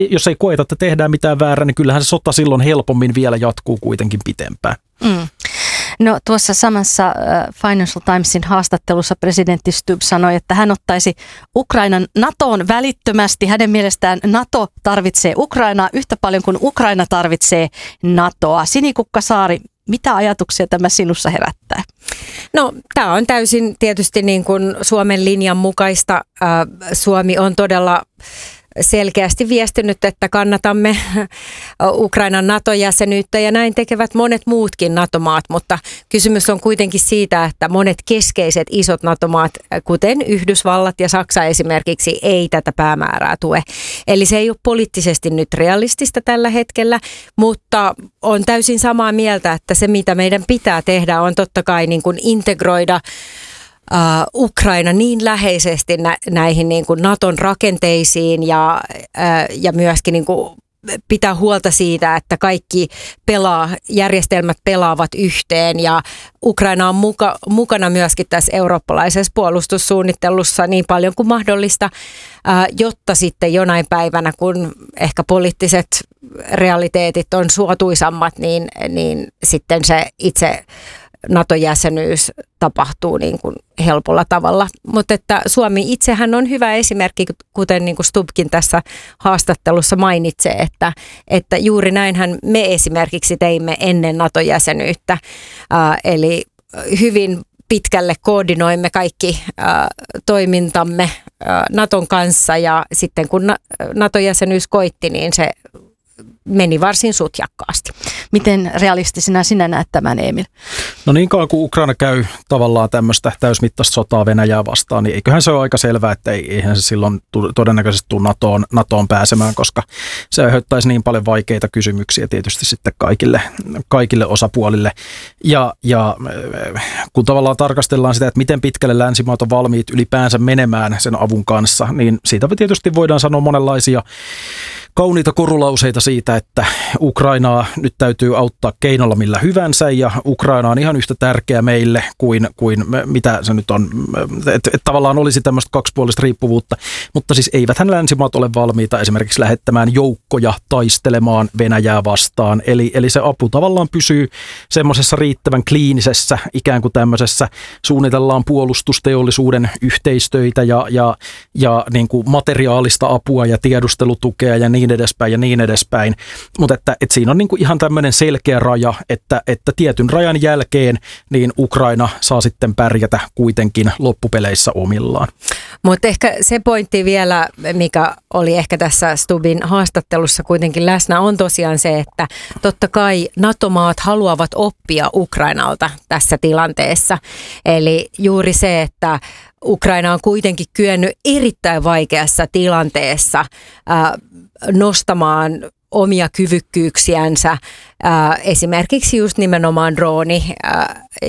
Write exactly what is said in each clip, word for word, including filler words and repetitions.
jos ei koeta, että tehdään mitään väärää, niin kyllähän se sota silloin helpommin vielä jatkuu kuitenkin pitempään. Mm. No tuossa samassa Financial Timesin haastattelussa presidentti Stubb sanoi, että hän ottaisi Ukrainan NATOon välittömästi. Hänen mielestään NATO tarvitsee Ukrainaa yhtä paljon kuin Ukraina tarvitsee NATOa. Sinikukka Saari, mitä ajatuksia tämä sinussa herättää? No tämä on täysin tietysti niin kuin Suomen linjan mukaista. Suomi on todella selkeästi viestinyt, että kannatamme Ukrainan NATO-jäsenyyttä ja näin tekevät monet muutkin NATO-maat, mutta kysymys on kuitenkin siitä, että monet keskeiset isot NATO-maat, kuten Yhdysvallat ja Saksa esimerkiksi, ei tätä päämäärää tue. Eli se ei ole poliittisesti nyt realistista tällä hetkellä, mutta on täysin samaa mieltä, että se mitä meidän pitää tehdä on totta kai niin kuin integroida Uh, Ukraina niin läheisesti nä- näihin niin kuin Naton rakenteisiin ja, uh, ja myöskin niin kuin pitää huolta siitä, että kaikki pelaa, järjestelmät pelaavat yhteen ja Ukraina on muka, mukana myöskin tässä eurooppalaisessa puolustussuunnittelussa niin paljon kuin mahdollista, uh, jotta sitten jonain päivänä, kun ehkä poliittiset realiteetit on suotuisammat, niin, niin sitten se itse NATO-jäsenyys tapahtuu niin kuin helpolla tavalla. Mutta että Suomi itsehän on hyvä esimerkki, kuten niin kuin Stubbkin tässä haastattelussa mainitsee, että, että juuri näinhän me esimerkiksi teimme ennen NATO-jäsenyyttä. Äh, eli hyvin pitkälle koordinoimme kaikki äh, toimintamme äh, Naton kanssa ja sitten kun na- NATO-jäsenyys koitti, niin se meni varsin sutjakkaasti. Miten realistisena sinä näet tämän, Emil? No niin kauan kuin Ukraina käy tavallaan tämmöistä täysmittaista sotaa Venäjää vastaan, niin eiköhän se ole aika selvää, että eihän se silloin todennäköisesti tule NATOon, NATOon pääsemään, koska se aiheuttaisi niin paljon vaikeita kysymyksiä tietysti sitten kaikille, kaikille osapuolille. Ja, ja kun tavallaan tarkastellaan sitä, että miten pitkälle länsimaat on valmiit ylipäänsä menemään sen avun kanssa, niin siitä tietysti voidaan sanoa monenlaisia kauniita korulauseita siitä, että Ukrainaa nyt täytyy auttaa keinolla millä hyvänsä ja Ukraina on ihan yhtä tärkeä meille kuin, kuin mitä se nyt on, että et tavallaan olisi tämmöistä kaksipuolista riippuvuutta, mutta siis eiväthän länsimaat ole valmiita esimerkiksi lähettämään joukkoja taistelemaan Venäjää vastaan, eli, eli se apu tavallaan pysyy semmoisessa riittävän kliinisessä ikään kuin tämmöisessä suunnitellaan puolustusteollisuuden yhteistöitä ja, ja, ja niin kuin materiaalista apua ja tiedustelutukea ja niin edespäin ja niin edespäin, mutta että, että siinä on niin kuin ihan tämmöinen selkeä raja, että, että tietyn rajan jälkeen niin Ukraina saa sitten pärjätä kuitenkin loppupeleissä omillaan. Mutta ehkä se pointti vielä, mikä oli ehkä tässä Stubbin haastattelussa kuitenkin läsnä, on tosiaan se, että totta kai NATO-maat haluavat oppia Ukrainalta tässä tilanteessa. Eli juuri se, että Ukraina on kuitenkin kyennyt erittäin vaikeassa tilanteessa äh, nostamaan omia kyvykkyyksiänsä, äh, esimerkiksi just nimenomaan drooni, äh,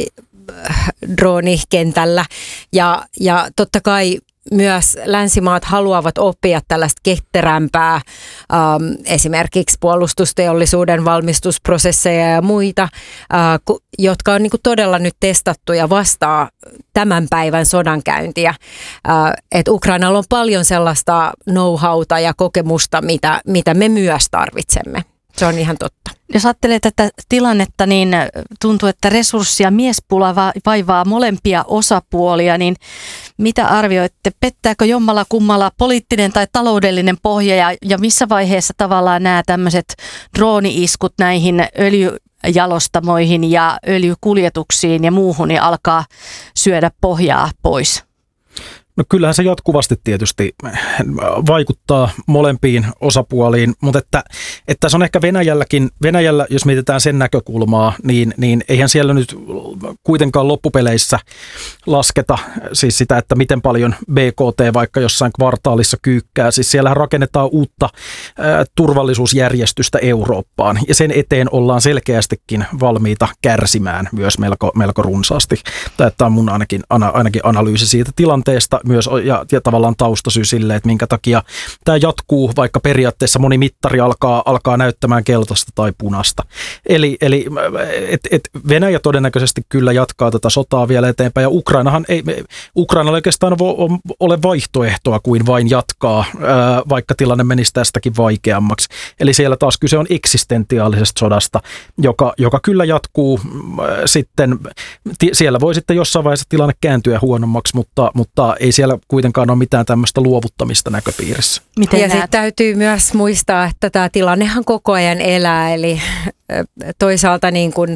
droonikentällä. Ja, ja totta kai myös länsimaat haluavat oppia tällaista ketterämpää, ähm, esimerkiksi puolustusteollisuuden valmistusprosesseja ja muita, äh, ku, jotka on niin kuin todella nyt testattu ja vastaa tämän päivän sodankäyntiä. Äh, et Ukrainalla on paljon sellaista know-howta ja kokemusta, mitä, mitä me myös tarvitsemme. Se on ihan totta. Jos ajattelee tätä tilannetta, niin tuntuu, että resurssi- ja miespula vaivaa molempia osapuolia, niin mitä arvioitte? Pettääkö jommalla kummalla poliittinen tai taloudellinen pohja ja, ja missä vaiheessa tavallaan nämä tämmöiset drooni-iskut näihin öljyjalostamoihin ja öljykuljetuksiin ja muuhun niin alkaa syödä pohjaa pois? No kyllähän se jatkuvasti tietysti vaikuttaa molempiin osapuoliin, mutta että, että se on ehkä Venäjälläkin, Venäjällä, jos mietitään sen näkökulmaa, niin, niin eihän siellä nyt kuitenkaan loppupeleissä lasketa siis sitä, että miten paljon B K T vaikka jossain kvartaalissa kyykkää. Siis siellähän rakennetaan uutta ä, turvallisuusjärjestystä Eurooppaan ja sen eteen ollaan selkeästikin valmiita kärsimään myös melko, melko runsaasti. Tämä on mun ainakin, ainakin analyysi siitä tilanteesta. myös ja, ja tavallaan taustasyy sille, että minkä takia tämä jatkuu, vaikka periaatteessa moni mittari alkaa, alkaa näyttämään keltaista tai punasta. Eli, eli et, et Venäjä todennäköisesti kyllä jatkaa tätä sotaa vielä eteenpäin, ja Ukrainahan ei, Ukrainalla oikeastaan ole vaihtoehtoa kuin vain jatkaa, vaikka tilanne menisi tästäkin vaikeammaksi. Eli siellä taas kyse on eksistentiaalisesta sodasta, joka, joka kyllä jatkuu sitten, siellä voi sitten jossain vaiheessa tilanne kääntyä huonommaksi, mutta, mutta ei siellä kuitenkaan ole mitään tämmöistä luovuttamista näköpiirissä. Miten ja sitten täytyy myös muistaa, että tämä tilannehan koko ajan elää, eli toisaalta niin kuin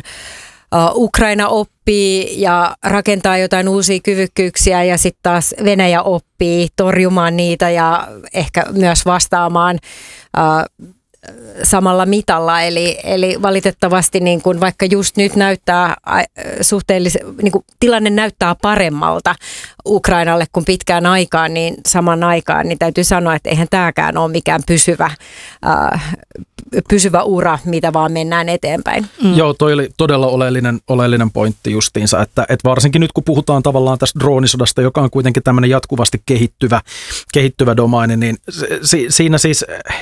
Ukraina oppii ja rakentaa jotain uusia kyvykkyyksiä ja sitten taas Venäjä oppii torjumaan niitä ja ehkä myös vastaamaan uh, samalla mitalla. Eli, eli valitettavasti niin kun vaikka just nyt näyttää suhteellisen, niin kun tilanne näyttää paremmalta Ukrainalle kuin pitkään aikaan, niin saman aikaan niin täytyy sanoa, että eihän tämäkään ole mikään pysyvä uh, pysyvä ura, mitä vaan mennään eteenpäin. Mm. Joo, toi oli todella oleellinen, oleellinen pointti justiinsa, että, että varsinkin nyt kun puhutaan tavallaan tästä droonisodasta, joka on kuitenkin tämmöinen jatkuvasti kehittyvä, kehittyvä domaini, niin si, siinä siis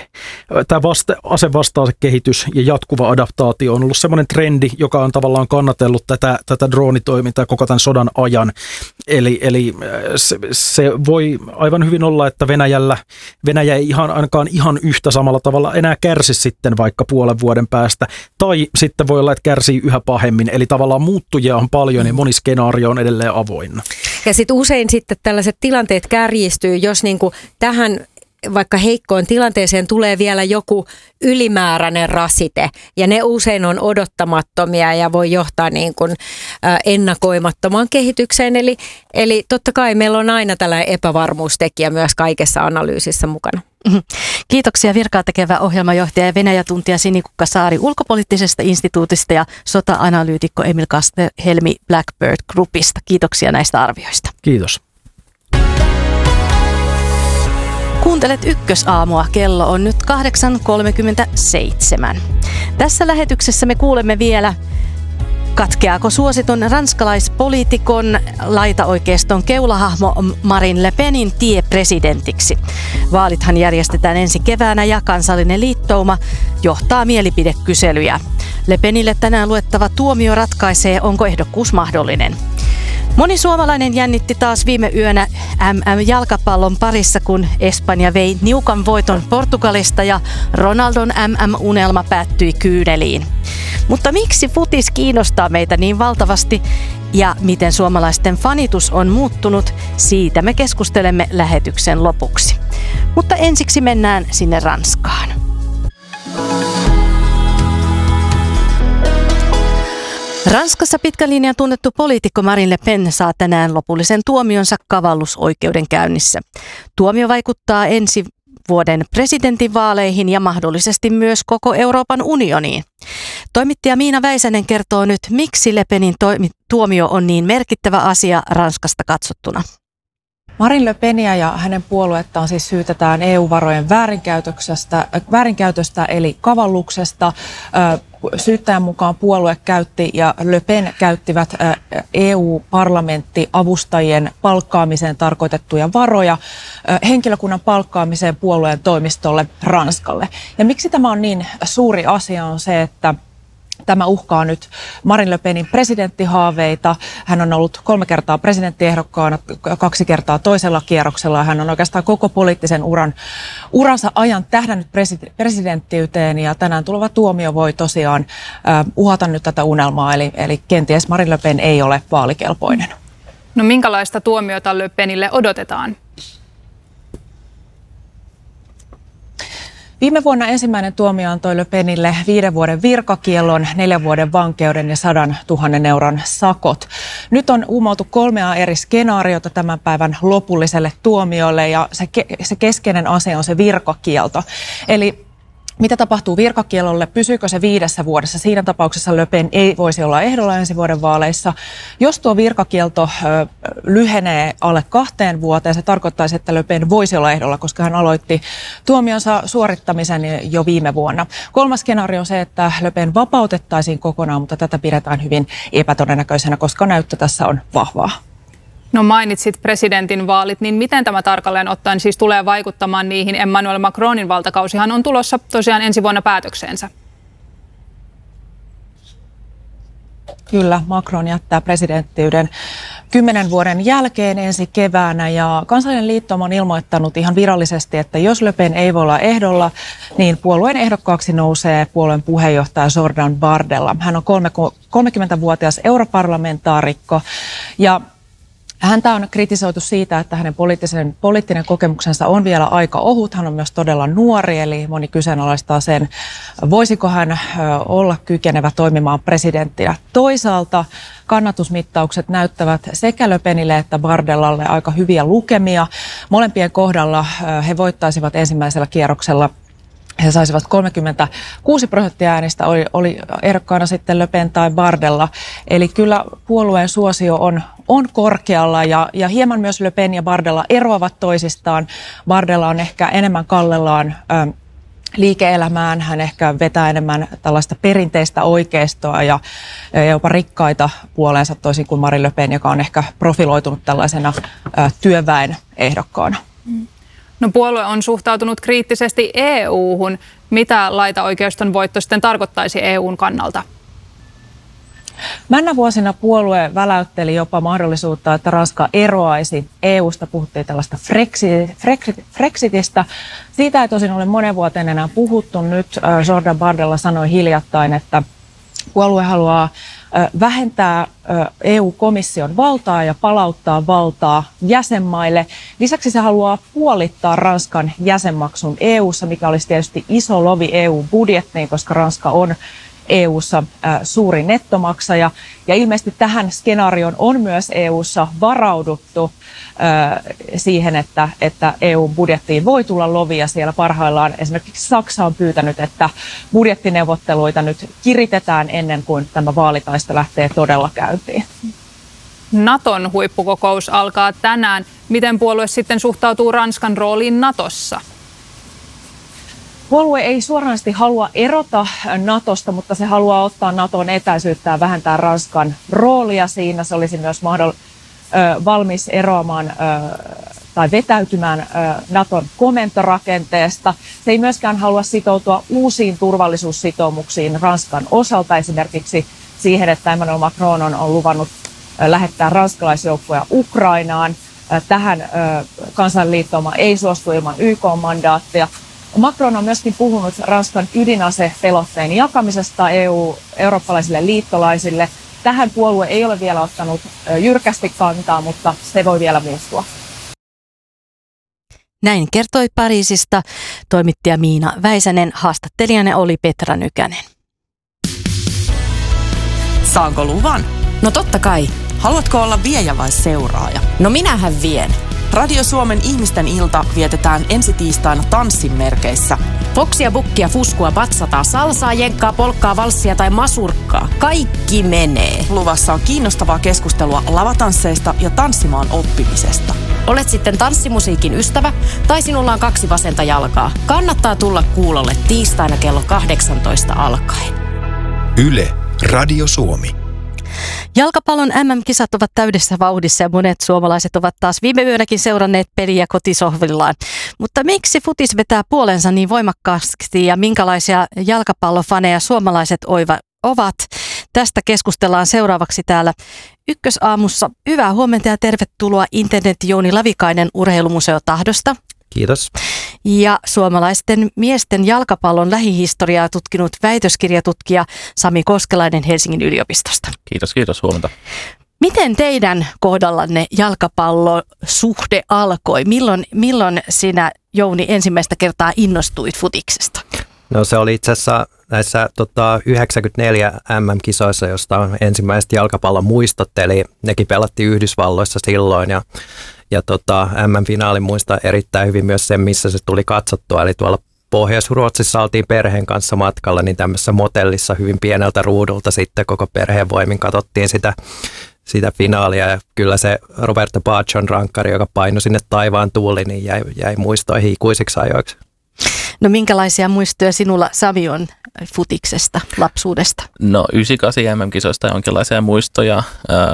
tämä vasta, asevastausekehitys ja jatkuva adaptaatio on ollut semmoinen trendi, joka on tavallaan kannatellut tätä, tätä droonitoimintaa koko tämän sodan ajan. Eli, eli se, se voi aivan hyvin olla, että Venäjällä, Venäjä ei ihan, ainakaan ihan yhtä samalla tavalla enää kärsi sitten vaikka puolen vuoden päästä, tai sitten voi olla, että kärsii yhä pahemmin, eli tavallaan muuttujia on paljon ja moni skenaario on edelleen avoinna. Ja sitten usein sitten tällaiset tilanteet kärjistyy, jos niinku tähän vaikka heikkoon tilanteeseen tulee vielä joku ylimääräinen rasite, ja ne usein on odottamattomia ja voi johtaa niin kuin ennakoimattomaan kehitykseen. Eli, eli totta kai meillä on aina tällainen epävarmuustekijä myös kaikessa analyysissä mukana. Kiitoksia virkaa tekevä ohjelmajohtaja ja Venäjä-tuntija Sinikukka Saari ulkopoliittisesta instituutista ja sota-analyytikko Emil Kastelhelmi Blackbird Groupista. Kiitoksia näistä arvioista. Kiitos. Kuuntelet Ykkösaamua. Kello on nyt kahdeksan kolmekymmentäseitsemän. Tässä lähetyksessä me kuulemme vielä, katkeaako suositun ranskalaispoliitikon laitaoikeiston keulahahmo Marine Le Penin tie presidentiksi. Vaalithan järjestetään ensi keväänä ja Kansallinen liittouma johtaa mielipidekyselyjä. Le Penille tänään luettava tuomio ratkaisee, onko ehdokkuus mahdollinen. Moni suomalainen jännitti taas viime yönä M M-jalkapallon parissa, kun Espanja vei niukan voiton Portugalista ja Ronaldon M M-unelma päättyi kyyneliin. Mutta miksi futis kiinnostaa meitä niin valtavasti ja miten suomalaisten fanitus on muuttunut, siitä me keskustelemme lähetyksen lopuksi. Mutta ensiksi mennään sinne Ranskaan. Ranskassa pitkän linjan tunnettu poliitikko Marine Le Pen saa tänään lopullisen tuomionsa kavallusoikeudenkäynnissä. Tuomio vaikuttaa ensi vuoden presidentinvaaleihin ja mahdollisesti myös koko Euroopan unioniin. Toimittaja Miina Väisänen kertoo nyt, miksi Le Penin toimi- tuomio on niin merkittävä asia Ranskasta katsottuna. Marine Le Peniä ja hänen puoluettaan siis syytetään E U-varojen väärinkäytöstä, väärinkäytöstä eli kavalluksesta. Syyttäjän mukaan puolue käytti ja Le Pen käyttivät E U-parlamenttiavustajien palkkaamiseen tarkoitettuja varoja henkilökunnan palkkaamiseen puolueen toimistolle Ranskalle. Ja miksi tämä on niin suuri asia on se, että tämä uhkaa nyt Marine Le Penin presidenttihaaveita. Hän on ollut kolme kertaa presidenttiehdokkaana, kaksi kertaa toisella kierroksella. Hän on oikeastaan koko poliittisen uran, uransa ajan tähdännyt presidenttiyteen ja tänään tuleva tuomio voi tosiaan äh, uhata nyt tätä unelmaa. Eli, eli kenties Marine Le Pen ei ole vaalikelpoinen. No minkälaista tuomiota Le Penille odotetaan? Viime vuonna ensimmäinen tuomio antoi Le Penille viiden vuoden virkakiellon, neljän vuoden vankeuden ja sadan tuhannen euron sakot. Nyt on uumoiltu kolmea eri skenaariota tämän päivän lopulliselle tuomiolle ja se, ke- se keskeinen asia on se virkakielto. Eli mitä tapahtuu virkakiellolle? Pysyykö se viidessä vuodessa? Siinä tapauksessa Le Pen ei voisi olla ehdolla ensi vuoden vaaleissa. Jos tuo virkakielto ö, lyhenee alle kahteen vuoteen, se tarkoittaisi, että Le Pen voisi olla ehdolla, koska hän aloitti tuomionsa suorittamisen jo viime vuonna. Kolmas skenaario on se, että Le Pen vapautettaisiin kokonaan, mutta tätä pidetään hyvin epätodennäköisenä, koska näyttö tässä on vahvaa. No mainitsit presidentin vaalit, niin miten tämä tarkalleen ottaen siis tulee vaikuttamaan niihin? Emmanuel Macronin valtakausihan on tulossa tosiaan ensi vuonna päätökseensä. Kyllä, Macron jättää presidenttiyden kymmenen vuoden jälkeen ensi keväänä ja Kansallinen liittoma on ilmoittanut ihan virallisesti, että jos Le Pen ei voi olla ehdolla, niin puolueen ehdokkaaksi nousee puolueen puheenjohtaja Jordan Bardella. Hän on kolmekymmentävuotias europarlamentaarikko ja häntä on kritisoitu siitä, että hänen poliittinen, poliittinen kokemuksensa on vielä aika ohut. Hän on myös todella nuori, eli moni kyseenalaistaa sen, voisiko hän olla kykenevä toimimaan presidenttinä. Toisaalta kannatusmittaukset näyttävät sekä Le Penille että Bardellalle aika hyviä lukemia. Molempien kohdalla he voittaisivat ensimmäisellä kierroksella. He saisivat kolmekymmentäkuusi prosenttia äänistä, oli, oli ehdokkaana sitten Le Pen tai Bardella. Eli kyllä puolueen suosio on, on korkealla ja, ja hieman myös Le Pen ja Bardella eroavat toisistaan. Bardella on ehkä enemmän kallellaan ö, liike-elämään, hän ehkä vetää enemmän tällaista perinteistä oikeistoa ja, ja jopa rikkaita puoleensa toisin kuin Marine Le Pen, joka on ehkä profiloitunut tällaisena ö, työväen ehdokkaana. Mm. No puolue on suhtautunut kriittisesti E U-hun. Mitä laitaoikeiston voitto sitten tarkoittaisi E U:n kannalta? Männä vuosina puolue väläytteli jopa mahdollisuutta, että Ranska eroaisi E U:sta. Puhuttiin tällaista Frexitistä. Siitä ei tosin ole monen vuoteen enää puhuttu. Nyt Jordan Bardella sanoi hiljattain, että puolue haluaa vähentää E U-komission valtaa ja palauttaa valtaa jäsenmaille. Lisäksi se haluaa puolittaa Ranskan jäsenmaksun E U:ssa, mikä olisi tietysti iso lovi E U-budjettiin, koska Ranska on E U:ssa suuri nettomaksaja. Ja ilmeisesti tähän skenaarioon on myös E U:ssa varauduttu siihen, että, että E U-budjettiin voi tulla lovia. Siellä parhaillaan esimerkiksi Saksa on pyytänyt, että budjettineuvotteluita nyt kiritetään ennen kuin tämä vaalitaista lähtee todella käyntiin. Naton huippukokous alkaa tänään. Miten puolue sitten suhtautuu Ranskan rooliin Natossa? Puolue ei suoranaisesti halua erota Natosta, mutta se haluaa ottaa Naton etäisyyttä ja vähentää Ranskan roolia siinä. Se olisi myös mahdoll- valmis eroamaan tai vetäytymään Naton komentorakenteesta. Se ei myöskään halua sitoutua uusiin turvallisuussitoumuksiin Ranskan osalta, esimerkiksi siihen, että Emmanuel Macron on, on luvannut lähettää ranskalaisjoukkoja Ukrainaan. Tähän kansanliittoma ei suostu ilman Y K-mandaattia. Macron on myöskin puhunut Ranskan ydinasepelotteen jakamisesta E U, eurooppalaisille liittolaisille. Tähän puolue ei ole vielä ottanut jyrkästi kantaa, mutta se voi vielä muuttua. Näin kertoi Pariisista toimittaja Miina Väisänen, haastattelijana oli Petra Nykänen. Saanko luvan? No totta kai. Haluatko olla viejä vai seuraaja? No minähän vien. Radio Suomen ihmisten ilta vietetään ensi tiistaina tanssin merkeissä. Foksia, bukkia, fuskua, batsataa, salsaa, jenkkaa, polkkaa, valssia tai masurkkaa. Kaikki menee. Luvassa on kiinnostavaa keskustelua lavatansseista ja tanssimaan oppimisesta. Olet sitten tanssimusiikin ystävä tai sinulla on kaksi vasenta jalkaa. Kannattaa tulla kuulolle tiistaina kello kahdeksantoista alkaen. Yle, Radio Suomi. Jalkapallon M M-kisat ovat täydessä vauhdissa ja monet suomalaiset ovat taas viime yönäkin seuranneet peliä kotisohvillaan. Mutta miksi futis vetää puolensa niin voimakkaasti ja minkälaisia jalkapallofaneja suomalaiset oiva ovat? Tästä keskustellaan seuraavaksi täällä Ykkösaamussa. Hyvää huomenta ja tervetuloa internetin Jouni Lavikainen Urheilumuseo Tahdosta. Kiitos. Ja suomalaisten miesten jalkapallon lähihistoriaa tutkinut väitöskirjatutkija Sami Koskelainen Helsingin yliopistosta. Kiitos, kiitos. Huomenta. Miten teidän kohdallanne jalkapallosuhde alkoi? Milloin, milloin sinä, Jouni, ensimmäistä kertaa innostuit futiksesta? No se oli itse asiassa näissä tota, yhdeksänkymmentäneljä M M-kisoissa, josta on ensimmäiset jalkapallon muistot, eli nekin pelattiin Yhdysvalloissa silloin ja Ja tota, M M-finaalin muistan erittäin hyvin myös sen, missä se tuli katsottua. Eli tuolla Pohjois-Ruotsissa oltiin perheen kanssa matkalla, niin tämmöisessä motellissa hyvin pieneltä ruudulta sitten koko perheen voimin katsottiin sitä, sitä finaalia. Ja kyllä se Roberto Baggio'n rankkari, joka painoi sinne taivaan tuuli, niin jäi, jäi muistoihin ikuisiksi ajoiksi. No minkälaisia muistoja sinulla, Sami, on futiksesta, lapsuudesta? No yhdeksänkymmentäkahdeksan M M-kisoista jonkinlaisia muistoja.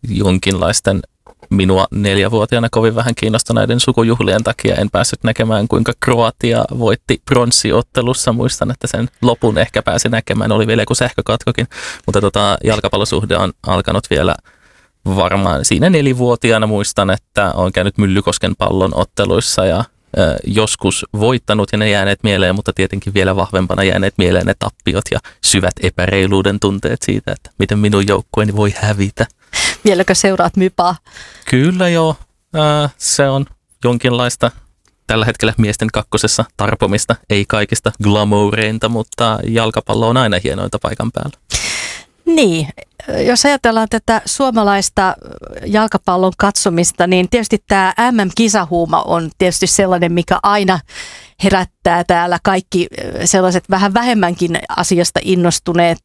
jonkinlaisten minua neljävuotiaana kovin vähän kiinnostuneiden sukujuhlien takia en päässyt näkemään, kuinka Kroatia voitti pronssiottelussa. Muistan, että sen lopun ehkä pääsi näkemään, oli vielä joku sähkökatkokin, mutta tota, jalkapallosuhde on alkanut vielä varmaan siinä nelivuotiaana. Muistan, että olen käynyt Myllykosken pallon otteluissa ja ö, joskus voittanut ja ne jääneet mieleen, mutta tietenkin vielä vahvempana jääneet mieleen ne tappiot ja syvät epäreiluuden tunteet siitä, että miten minun joukkueeni voi hävitä. Vieläkö seuraat Mypaa? Kyllä joo, äh, se on jonkinlaista tällä hetkellä miesten kakkosessa tarpomista, ei kaikista glamoureinta, mutta jalkapallo on aina hienointa paikan päällä. Niin, jos ajatellaan tätä suomalaista jalkapallon katsomista, niin tietysti tämä M M-kisahuuma on tietysti sellainen, mikä aina herättää täällä kaikki sellaiset vähän vähemmänkin asiasta innostuneet.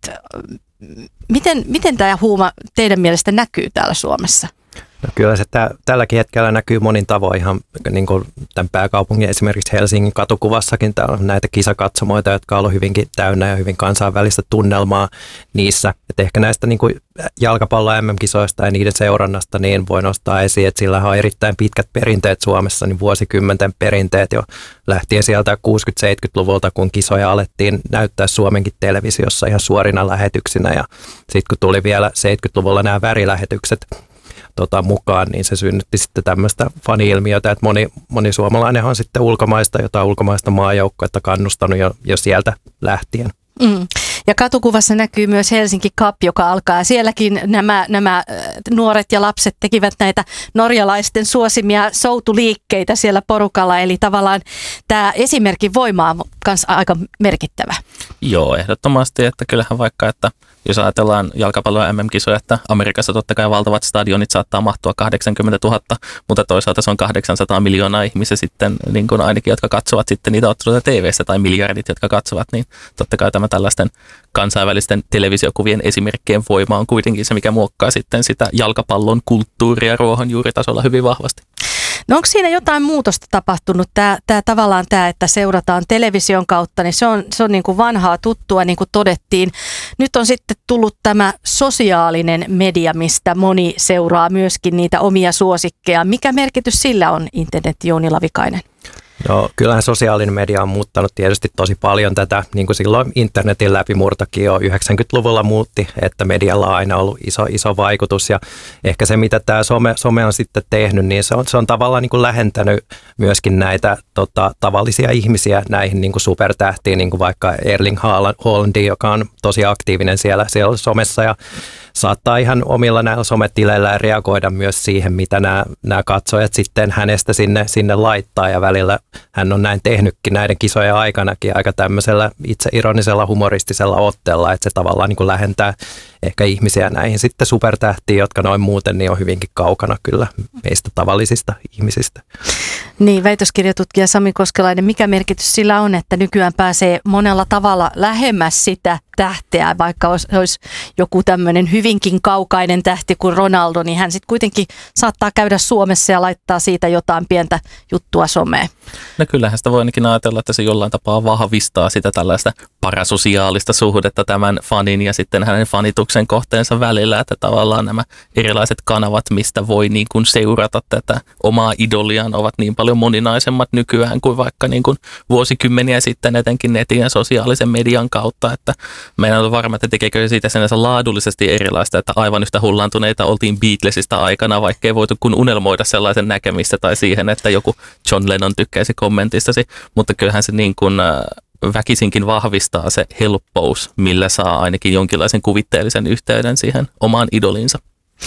Miten, miten tämä huuma teidän mielestä näkyy täällä Suomessa? No kyllä se tä, tälläkin hetkellä näkyy monin tavoin ihan niin kuin tämän pääkaupungin esimerkiksi Helsingin katukuvassakin. Täällä on näitä kisakatsomoita, jotka on ollut hyvinkin täynnä ja hyvin kansainvälistä tunnelmaa niissä. Et ehkä näistä niin kuin jalkapallon M M-kisoista ja niiden seurannasta niin voi nostaa esiin, että sillä on erittäin pitkät perinteet Suomessa, niin vuosikymmenten perinteet jo lähtien sieltä kuusikymmentä-seitsemänkymmentäluvulta, kun kisoja alettiin näyttää Suomenkin televisiossa ihan suorina lähetyksinä. Ja sitten kun tuli vielä seitsemänkymmentäluvulla nämä värilähetykset Tota, mukaan, niin se synnytti sitten tämmöistä fani-ilmiötä, että moni, moni suomalainen on sitten ulkomaista, jotain ulkomaista maajoukkuetta kannustanut jo, jo sieltä lähtien. Mm. Ja katukuvassa näkyy myös Helsinki Cup, joka alkaa. Sielläkin nämä, nämä nuoret ja lapset tekivät näitä norjalaisten suosimia soutuliikkeitä siellä porukalla. Eli tavallaan tämä esimerkin voima on myös aika merkittävä. Joo, ehdottomasti. Että kyllähän vaikka, että jos ajatellaan jalkapallon M M-kisoja, että Amerikassa totta kai valtavat stadionit saattaa mahtua kahdeksankymmentätuhatta, mutta toisaalta se on kahdeksansataa miljoonaa ihmisiä sitten, niin kuin ainakin, jotka katsovat sitten niitä otteluita T V:ssä tai miljardit, jotka katsovat, niin totta kai tämä tällaisten kansainvälisten televisiokuvien esimerkkien voima on kuitenkin se, mikä muokkaa sitten sitä jalkapallon kulttuuria ruohonjuuritasolla hyvin vahvasti. No onko siinä jotain muutosta tapahtunut? Tämä, tämä tavallaan tämä, että seurataan television kautta, niin se on, se on niin kuin vanhaa tuttua, niin kuin todettiin. Nyt on sitten tullut tämä sosiaalinen media, mistä moni seuraa myöskin niitä omia suosikkeja. Mikä merkitys sillä on, internet Jouni Lavikainen? No kyllähän sosiaalinen media on muuttanut tietysti tosi paljon tätä, niin kuin silloin internetin läpimurtokin jo yhdeksänkymmentäluvulla muutti, että medialla on aina ollut iso, iso vaikutus ja ehkä se, mitä tämä some, some on sitten tehnyt, niin se on, se on tavallaan niin kuin lähentänyt myöskin näitä tota, tavallisia ihmisiä näihin niin kuin supertähtiin, niin kuin vaikka Erling Haaland, joka on tosi aktiivinen siellä, siellä somessa ja saattaa ihan omilla näillä sometileillä reagoida myös siihen, mitä nämä, nämä katsojat sitten hänestä sinne, sinne laittaa ja välillä hän on näin tehnytkin näiden kisojen aikanakin aika tämmöisellä itseironisella humoristisella otteella, että se tavallaan niin kuin lähentää ehkä ihmisiä näihin sitten supertähtiin, jotka noin muuten niin on hyvinkin kaukana kyllä meistä tavallisista ihmisistä. Niin, väitöskirjatutkija Sami Koskelainen, mikä merkitys sillä on, että nykyään pääsee monella tavalla lähemmäs sitä tähteä, vaikka olisi joku tämmöinen hyvinkin kaukainen tähti kuin Ronaldo, niin hän sitten kuitenkin saattaa käydä Suomessa ja laittaa siitä jotain pientä juttua someen. No kyllähän sitä voi ainakin ajatella, että se jollain tapaa vahvistaa sitä tällaista parasosiaalista suhdetta tämän fanin ja sitten hänen fanituksen kohteensa välillä, että tavallaan nämä erilaiset kanavat, mistä voi niin kuin seurata tätä omaa idoliaan, ovat niin paljon moninaisemmat nykyään kuin vaikka niin kuin vuosikymmeniä sitten etenkin netin ja sosiaalisen median kautta, että meidän on varma, että tekeekö siitä sinänsä laadullisesti erilaista, että aivan yhtä hullaantuneita oltiin Beatlesista aikana, vaikkei voitu kun unelmoida sellaisen näkemistä tai siihen, että joku John Lennon tykkäisi kommentistasi, mutta kyllähän se niin kuin väkisinkin vahvistaa se helppous, millä saa ainakin jonkinlaisen kuvitteellisen yhteyden siihen omaan idoliinsa.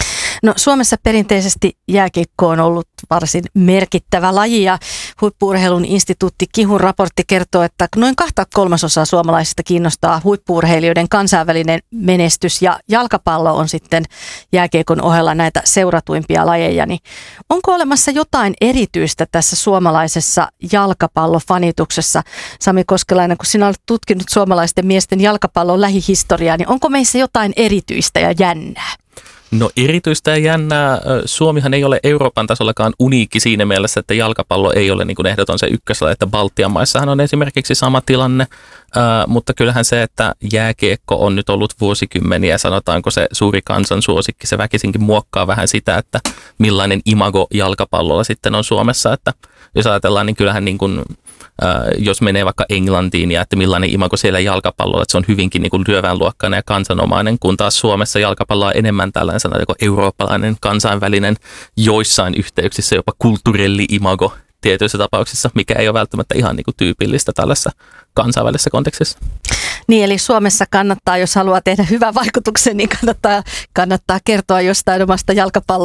No Suomessa perinteisesti jääkiekko on ollut varsin merkittävä laji ja Huippu-urheilun instituutti Kihun raportti kertoo, että noin kahta kolmasosaa suomalaisista kiinnostaa huippu-urheilijoiden kansainvälinen menestys ja jalkapallo on sitten jääkiekon ohella näitä seuratuimpia lajeja. Niin onko olemassa jotain erityistä tässä suomalaisessa jalkapallofanituksessa? Sami Koskelainen, kun sinä olet tutkinut suomalaisten miesten jalkapallon lähihistoriaa, niin onko meissä jotain erityistä ja jännää? No erityistä ja jännää. Suomihan ei ole Euroopan tasollakaan uniikki siinä mielessä, että jalkapallo ei ole niin kuin ehdoton se ykköslaji, että Baltian maissahan on esimerkiksi sama tilanne. Uh, mutta kyllähän se, että jääkiekko on nyt ollut vuosikymmeniä, sanotaanko se suuri kansan suosikki, se väkisinkin muokkaa vähän sitä, että millainen imago jalkapallolla sitten on Suomessa, että jos ajatellaan, niin kyllähän niin kuin, uh, jos menee vaikka Englantiin ja että millainen imago siellä jalkapallolla, että se on hyvinkin niin kuin lyövänluokkainen ja kansanomainen, kun taas Suomessa jalkapallo on enemmän tällainen sanotaan, eurooppalainen, kansainvälinen, joissain yhteyksissä jopa kulttuurelli imago tietyissä tapauksissa, mikä ei ole välttämättä ihan niin kuin tyypillistä tällaisessa kansainvälisessä kontekstissa. Niin, eli Suomessa kannattaa, jos haluaa tehdä hyvän vaikutuksen, niin kannattaa, kannattaa kertoa jostain omasta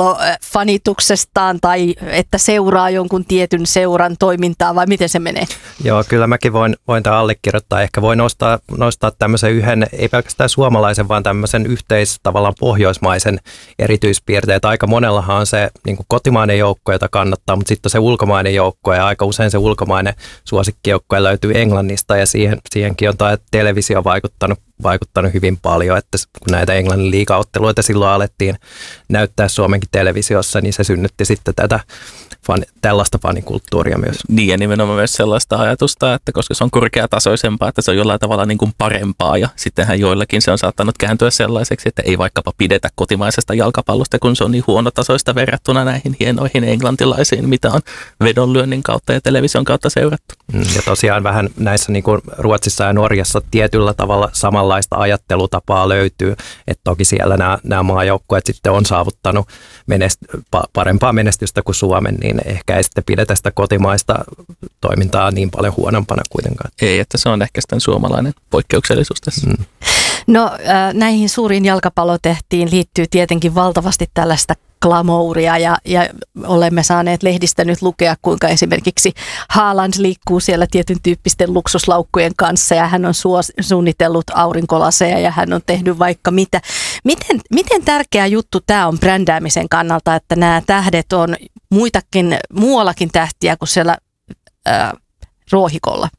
jalkapallofanituksestaan tai että seuraa jonkun tietyn seuran toimintaa, vai miten se menee? Joo, kyllä mäkin voin, voin tämän allekirjoittaa. Ehkä voi nostaa, nostaa tämmöisen yhden, ei pelkästään suomalaisen, vaan tämmöisen yhteis tavallaan pohjoismaisen erityispiirteet. Aika monellahan on se niin kuin kotimainen joukko, jota kannattaa, mutta sitten on se ulkomainen joukko, ja aika usein se ulkomainen suosikkijoukko löytyy Englannista, ja siihen, siihenkin on tämä televisio vaikuttanut, vaikuttanut hyvin paljon, että kun näitä Englannin liigaotteluita silloin alettiin näyttää Suomenkin televisiossa, niin se synnytti sitten tätä fan, tällaista fanikulttuuria myös. Niin, ja nimenomaan myös sellaista ajatusta, että koska se on korkeatasoisempaa, että se on jollain tavalla niin kuin parempaa, ja sittenhän joillakin se on saattanut kääntyä sellaiseksi, että ei vaikkapa pidetä kotimaisesta jalkapallosta, kun se on niin huonotasoista verrattuna näihin hienoihin englantilaisiin, mitä on vedonlyönnin kautta ja television kautta seurattu. Ja tosiaan vähän näissä niin kuin Ruotsissa ja Norjassa tietyllä tavalla samanlaista ajattelutapaa löytyy, että toki siellä nämä, nämä maajoukkueet sitten on saavuttanut menest, parempaa menestystä kuin Suomen, niin ehkä ei sitten pidetä sitä kotimaista toimintaa niin paljon huonompana kuitenkaan. Ei, että se on ehkä sitten suomalainen poikkeuksellisuus tässä. Mm. No äh, näihin suuriin jalkapallotehtiin liittyy tietenkin valtavasti tällaista glamouria ja, ja olemme saaneet lehdistä nyt lukea, kuinka esimerkiksi Haaland liikkuu siellä tietyn tyyppisten luksuslaukkujen kanssa ja hän on suos, suunnitellut aurinkolaseja ja hän on tehnyt vaikka mitä. Miten, miten tärkeä juttu tämä on brändäämisen kannalta, että nämä tähdet on muitakin, muuallakin tähtiä kuin siellä ää, ruohikolla?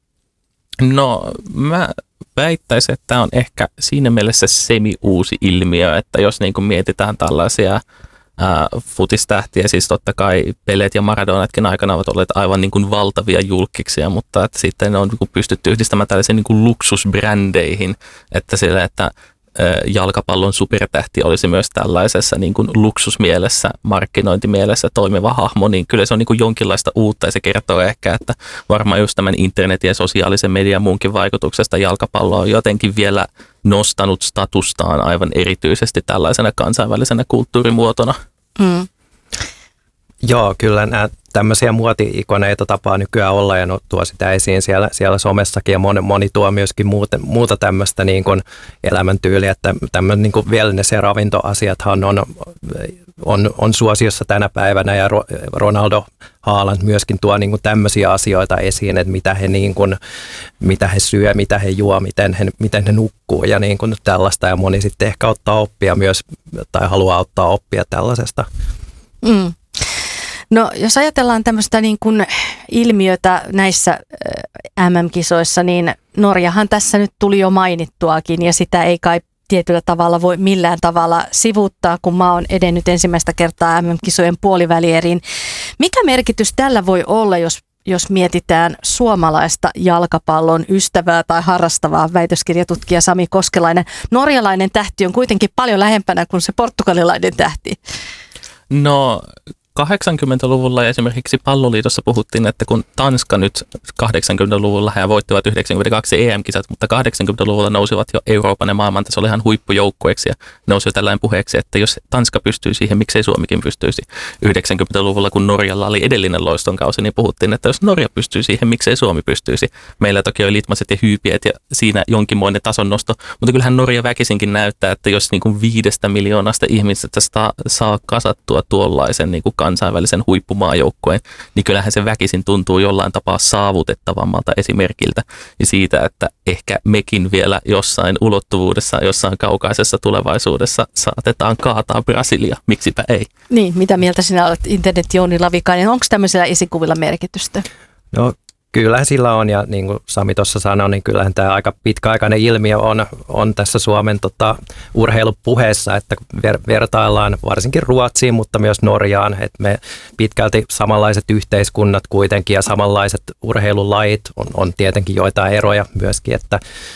No mä väittäisin, että tämä on ehkä siinä mielessä semi-uusi ilmiö, että jos niin kuin mietitään tällaisia ää, futistähtiä, siis totta kai Pelet ja Maradonatkin aikana ovat olleet aivan niin kuin valtavia julkkiksia, mutta että sitten on niin kuin pystytty yhdistämään tällaisiin niin kuin luksusbrändeihin, että sillä, että jalkapallon supertähti olisi myös tällaisessa niin kuin luksusmielessä, markkinointimielessä toimiva hahmo, niin kyllä se on niin kuin jonkinlaista uutta ja se kertoo ehkä, että varmaan just tämän internetin ja sosiaalisen median muunkin vaikutuksesta jalkapallo on jotenkin vielä nostanut statustaan aivan erityisesti tällaisena kansainvälisenä kulttuurimuotona. Mm. Joo, kyllä nämä tämmöisiä muoti-ikoneita tapaa nykyään olla ja no, tuo sitä esiin siellä, siellä somessakin ja moni, moni tuo myöskin muuta, muuta tämmöistä niin kuin elämäntyyliä, että tämmöinen niin kuin wellness- ja ravintoasiathan on, on, on suosiossa tänä päivänä ja Ronaldo Haaland myöskin tuo niin kuin tämmöisiä asioita esiin, että mitä he, niin kuin, mitä he syö, mitä he juo, miten he, miten he nukkuu ja niin kuin tällaista ja moni sitten ehkä ottaa oppia myös tai haluaa ottaa oppia tällaisesta. Mm. No jos ajatellaan tämmöistä niin kuin ilmiötä näissä äm äm-kisoissa, niin Norjahan tässä nyt tuli jo mainittuakin ja sitä ei kai tietyllä tavalla voi millään tavalla sivuuttaa, kun maa on edennyt ensimmäistä kertaa äm äm-kisojen puolivälieriin. Mikä merkitys tällä voi olla, jos, jos mietitään suomalaista jalkapallon ystävää tai harrastavaa, väitöskirjatutkija Sami Koskelainen? Norjalainen tähti on kuitenkin paljon lähempänä kuin se portugalilainen tähti. No kahdeksankymmentäluvulla esimerkiksi Palloliitossa puhuttiin, että kun Tanska nyt kahdeksankymmentäluvulla he voittivat yhdeksänkymmentäkaksi E M-kisat, mutta kahdeksankymmentäluvulla nousivat jo Euroopan ja maailman tasolla ihan huippujoukkueeksi ja nousi jo tällainen puheeksi, että jos Tanska pystyy siihen, miksei Suomikin pystyisi. yhdeksänkymmentäluvulla, kun Norjalla oli edellinen loistonkausi, niin puhuttiin, että jos Norja pystyy siihen, miksei Suomi pystyisi. Meillä toki oli Litmaset ja Hyypiet ja siinä jonkinmoinen tason nosto, mutta kyllähän Norja väkisinkin näyttää, että jos niin kuin viidestä miljoonasta ihmisestä saa, saa kasattua tuollaisen niin kuin kansainvälisen huippumaajoukkueen, niin kyllähän se väkisin tuntuu jollain tapaa saavutettavammalta esimerkiltä ja siitä, että ehkä mekin vielä jossain ulottuvuudessa, jossain kaukaisessa tulevaisuudessa saatetaan kaataa Brasilia. Miksipä ei? Niin, mitä mieltä sinä olet, internet Jouni Lavikainen? Onko tämmöisellä esikuvilla merkitystä? No Kyllähän sillä on, ja niin kuin Sami tuossa sanoi, niin kyllähän tämä aika pitkäaikainen ilmiö on, on tässä Suomen tota, urheilupuheessa, että ver, vertaillaan varsinkin Ruotsiin, mutta myös Norjaan, että me pitkälti samanlaiset yhteiskunnat kuitenkin ja samanlaiset urheilulajit, on, on tietenkin joitain eroja myöskin, että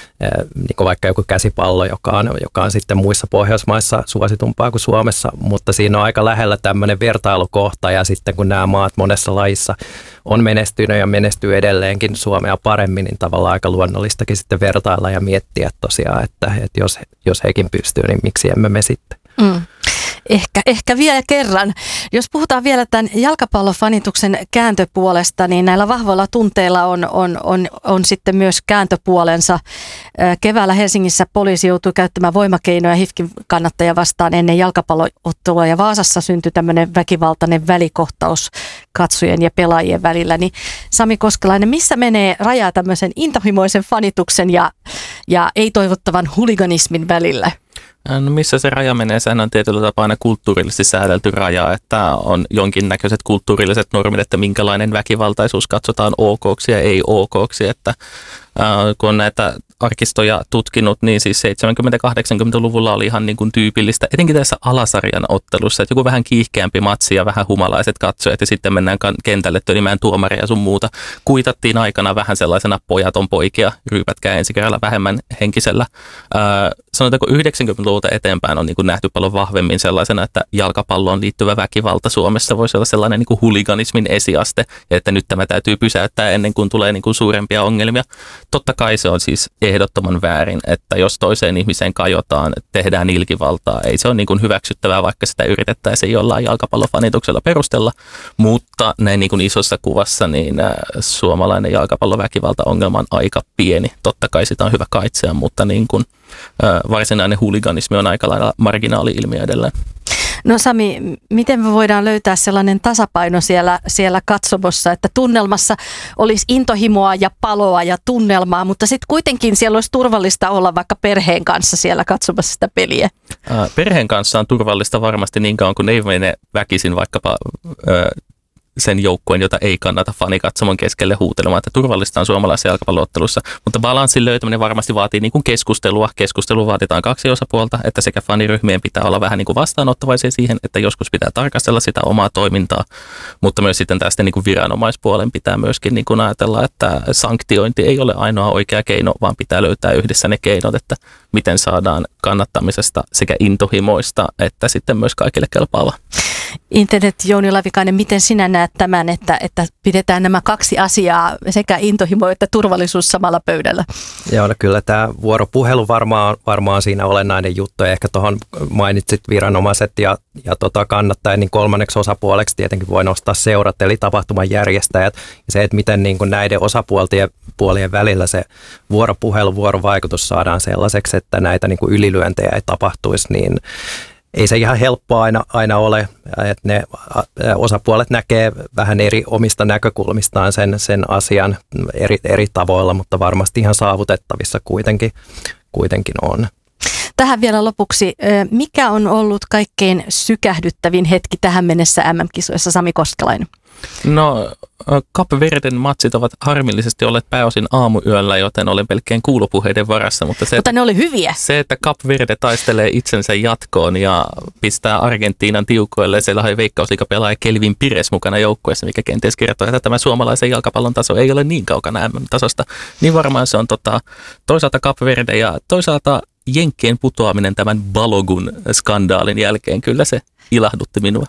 niin kuin vaikka joku käsipallo, joka on, joka on sitten muissa Pohjoismaissa suositumpaa kuin Suomessa, mutta siinä on aika lähellä tämmöinen vertailukohta, ja sitten kun nämä maat monessa lajissa on menestynyt ja menestyy edelleenkin Suomea paremmin, niin tavallaan aika luonnollistakin sitten vertailla ja miettiä tosiaan, että, että jos, jos hekin pystyy, niin miksi emme me sitten. Mm. Ehkä, ehkä vielä kerran. Jos puhutaan vielä tämän jalkapallofanituksen kääntöpuolesta, niin näillä vahvoilla tunteilla on, on, on, on sitten myös kääntöpuolensa. Keväällä Helsingissä poliisi joutui käyttämään voimakeinoja H I F K:n kannattajia vastaan ennen jalkapalloottelua, ja Vaasassa syntyi tämmöinen väkivaltainen välikohtaus katsojien ja pelaajien välillä. Niin Sami Koskelainen, missä menee raja tämmöisen intohimoisen fanituksen ja, ja ei-toivottavan huliganismin välillä? No missä se raja menee? Sehän on tietyllä tapaa aina kulttuurillisesti säädelty raja, että on jonkinnäköiset kulttuurilliset normit, että minkälainen väkivaltaisuus katsotaan okoksi ja ei okoksi, että äh, kun on näitä arkistoja tutkinut, niin siis seitsemänkymmentä-kahdeksankymmentäluvulla oli ihan niin kuin tyypillistä, etenkin tässä alasarjan ottelussa, että joku vähän kiihkeämpi matsi ja vähän humalaiset katsojat, ja sitten mennään kentälle tönimään tuomaria ja sun muuta. Kuitattiin aikana vähän sellaisena pojaton poikia, ryypätkää ensi kerralla vähemmän henkisellä. Äh, sanotaanko yhdeksänkymmentäluvulta eteenpäin on niin kuin nähty paljon vahvemmin sellaisena, että jalkapalloon liittyvä väkivalta Suomessa voisi olla sellainen niin kuin huliganismin esiaste, ja että nyt tämä täytyy pysäyttää ennen kuin tulee niin kuin suurempia ongelmia. Totta kai se on siis ehdottoman väärin, että jos toiseen ihmiseen kajotaan, tehdään ilkivaltaa, ei se ole niin kuin hyväksyttävää, vaikka sitä yritettäisiin jollain jalkapallofanituksella perustella, mutta näin niin kuin isossa kuvassa niin äh, suomalainen jalkapalloväkivalta-ongelma on aika pieni. Totta kai sitä on hyvä kaitsea, mutta niin kuin, äh, varsinainen huliganismi on aika lailla marginaali-ilmiö edelleen. No Sami, miten me voidaan löytää sellainen tasapaino siellä, siellä katsomossa, että tunnelmassa olisi intohimoa ja paloa ja tunnelmaa, mutta sitten kuitenkin siellä olisi turvallista olla vaikka perheen kanssa siellä katsomassa sitä peliä? Äh, perheen kanssa on turvallista varmasti niin kauan, kun ei mene väkisin vaikkapa Äh, sen joukkueen, jota ei kannata fanikatsomon keskelle huutelemaan, että turvallista on suomalaisessa jalkapalloottelussa, mutta balanssin löytäminen varmasti vaatii niin kuin keskustelua. Keskustelua vaaditaan kaksi osapuolta, että sekä faniryhmien pitää olla vähän niin kuin vastaanottavaisia siihen, että joskus pitää tarkastella sitä omaa toimintaa, mutta myös sitten tästä niin kuin viranomaispuolen pitää myöskin niin kuin ajatella, että sanktiointi ei ole ainoa oikea keino, vaan pitää löytää yhdessä ne keinot, että miten saadaan kannattamisesta sekä intohimoista että sitten myös kaikille kelpaava. Internet Jouni Lavikainen, miten sinä näet tämän, että, että pidetään nämä kaksi asiaa, sekä intohimo että turvallisuus samalla pöydällä? Joo, no kyllä tämä vuoropuhelu varmaan, varmaan siinä olennainen juttu, ja ehkä tuohon mainitsit viranomaiset ja, ja tota kannattajat, niin kolmanneksi osapuoleksi tietenkin voi nostaa seurat, eli tapahtuman järjestäjät, ja se, että miten niin kuin näiden osapuolien puolien välillä se vuoropuhelu, vuorovaikutus saadaan sellaiseksi, että näitä niin kuin ylilyöntejä ei tapahtuisi, niin ei se ihan helppoa aina, aina ole, että ne osapuolet näkee vähän eri omista näkökulmistaan sen, sen asian eri, eri tavoilla, mutta varmasti ihan saavutettavissa kuitenkin, kuitenkin on. Tähän vielä lopuksi, mikä on ollut kaikkein sykähdyttävin hetki tähän mennessä M M-kisoissa, Sami Koskelainen? No, Kap Verden matsit ovat harmillisesti olleet pääosin aamuyöllä, joten olen pelkkään kuulopuheiden varassa. Mutta, se, mutta ne oli hyviä. Se, että Kap Verde taistelee itsensä jatkoon ja pistää Argentiinan tiukoille. Siellä oli veikkausliigapelaaja Kelvin Pires mukana joukkueessa, mikä kenties kertoo, että tämä suomalaisen jalkapallon taso ei ole niin kaukana M M-tasosta. Niin varmaan se on tota, toisaalta Kap Verde ja toisaalta Jenkkien putoaminen tämän Balogun skandaalin jälkeen. Kyllä se ilahdutti minua.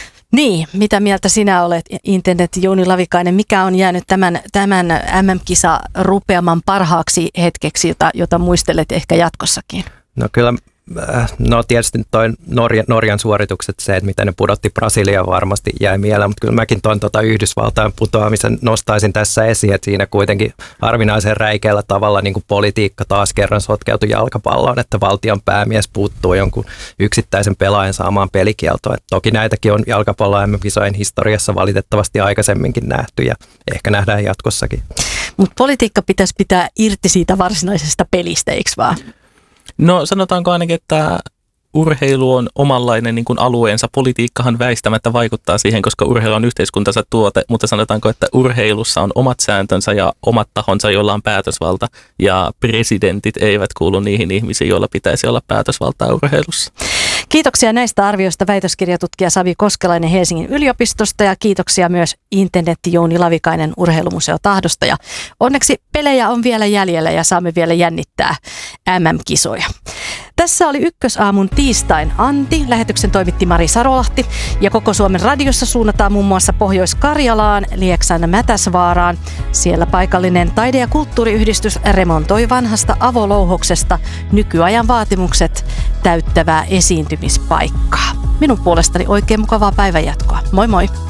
Niin, mitä mieltä sinä olet, Internet Jouni Lavikainen, mikä on jäänyt tämän, tämän M M-kisa rupeaman parhaaksi hetkeksi, jota, jota muistelet ehkä jatkossakin? No kyllä, no tietysti toi Norjan, Norjan suoritukset, se, että miten ne pudotti Brasilia varmasti jäi mieleen, mutta kyllä mäkin tuon tota Yhdysvaltain putoamisen nostaisin tässä esiin, että siinä kuitenkin harvinaisen räikeällä tavalla niin kuin politiikka taas kerran sotkeutui jalkapalloon, että valtion päämies puuttuu jonkun yksittäisen pelaajan saamaan pelikieltoa. Et toki näitäkin on jalkapallon M M-kisojen historiassa valitettavasti aikaisemminkin nähty ja ehkä nähdään jatkossakin. Mutta politiikka pitäisi pitää irti siitä varsinaisesta pelistä, eikö vaan? No sanotaanko ainakin, että urheilu on omanlainen niin kuin alueensa. Politiikkahan väistämättä vaikuttaa siihen, koska urheilu on yhteiskuntansa tuote, mutta sanotaanko, että urheilussa on omat sääntönsä ja omat tahonsa, joilla on päätösvalta, ja presidentit eivät kuulu niihin ihmisiin, joilla pitäisi olla päätösvaltaa urheilussa. Kiitoksia näistä arvioista väitöskirjatutkija Savi Koskelainen Helsingin yliopistosta ja kiitoksia myös intendentti Jouni Lavikainen Urheilumuseo Tahdosta. Ja onneksi pelejä on vielä jäljellä ja saamme vielä jännittää M M-kisoja. Tässä oli Ykkösaamun tiistain Anti. Lähetyksen toimitti Mari Sarolahti ja Koko Suomen radiossa suunnataan muun muassa Pohjois-Karjalaan, Lieksan Mätäsvaaraan. Siellä paikallinen taide- ja kulttuuriyhdistys remontoi vanhasta avolouhoksesta nykyajan vaatimukset täyttävää esiintymispaikkaa. Minun puolestani oikein mukavaa päivänjatkoa. Moi moi!